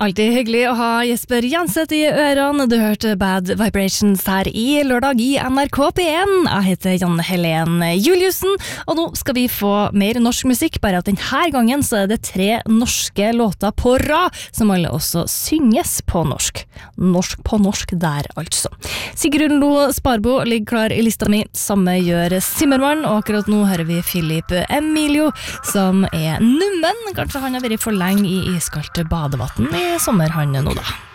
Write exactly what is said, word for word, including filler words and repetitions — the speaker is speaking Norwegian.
Alltid hyggelig å ha Jesper Janseth i ørene. Du hørte Bad Vibrations her i lørdag i N R K P én. Jeg heter Janne Helene Juliussen, og nå skal vi få mer norsk musikk, bare at denne gangen så er det tre norske låter på rad, som alle også synges på norsk. Norsk på norsk der, altså. Sigrun Lo Sparbo ligger klar i lista mi, samme gjør Simmermann, og akkurat nå hører vi Philip Emilio, som er nummen. Kanskje han har vært for lenge i iskaldt badevatten i sommer, han nå da.